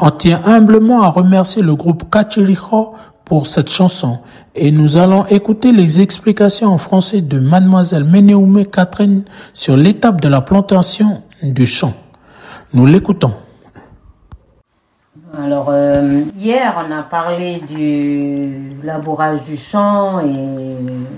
On tient humblement à remercier le groupe Kachiriho pour cette chanson et nous allons écouter les explications en français de Mademoiselle Meneume Catherine sur l'étape de la plantation du champ. Nous l'écoutons. Alors, hier, on a parlé du labourage du champ et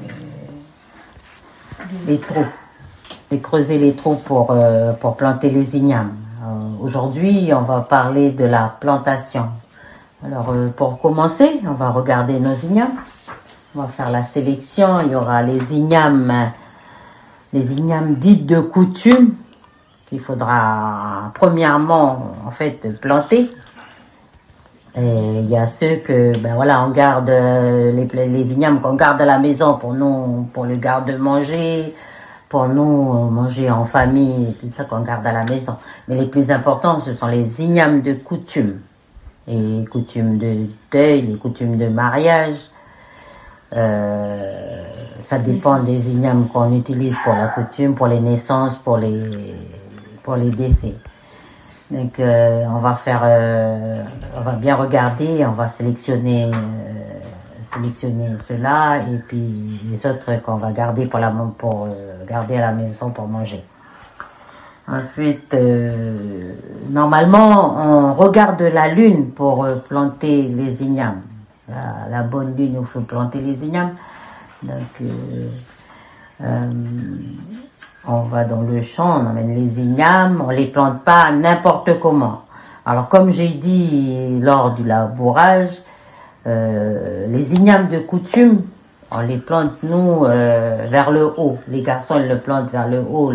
les trous, et creuser les trous pour planter les ignames. Aujourd'hui, on va parler de la plantation. Alors, pour commencer, on va regarder nos ignames. On va faire la sélection. Il y aura les ignames dites de coutume qu'il faudra premièrement, en fait, planter. Et il y a ceux que, on garde les ignames qu'on garde à la maison pour nous, pour le garde-manger, pour nous manger en famille, tout ça qu'on garde à la maison. Mais les plus importants, ce sont les ignames de coutume. Les coutumes de deuil, les coutumes de mariage. Ça dépend des ignames qu'on utilise pour la coutume, pour les naissances, pour les décès. Donc on va bien regarder, on va sélectionner ceux-là et puis les autres qu'on va garder pour garder à la maison pour manger. Ensuite, normalement, on regarde la lune pour planter les ignames. La bonne lune où il faut planter les ignames. Donc, on va dans le champ, on emmène les ignames, on les plante pas n'importe comment. Alors, comme j'ai dit lors du labourage, les ignames de coutume, on les plante, nous, vers le haut. Les garçons, ils le plantent vers le haut,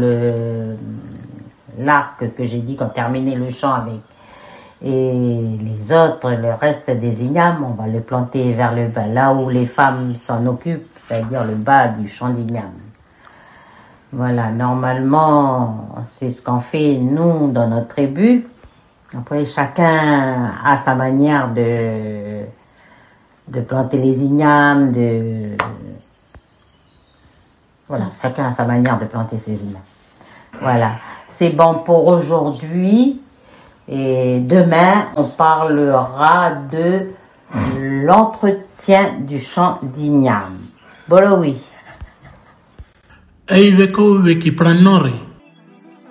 l'arc que j'ai dit qu'on terminait le champ avec. Et les autres, le reste des ignames, on va le planter vers le bas, là où les femmes s'en occupent, c'est-à-dire le bas du champ d'ignames. Voilà, normalement, c'est ce qu'on fait, nous, dans notre tribu. Après, chacun a sa manière de planter les ignames, Voilà, chacun a sa manière de planter ses ignames. Voilà, c'est bon pour aujourd'hui. Et demain, on parlera de l'entretien du champ d'ignames. Bolo oui. Ei weko weki pranore.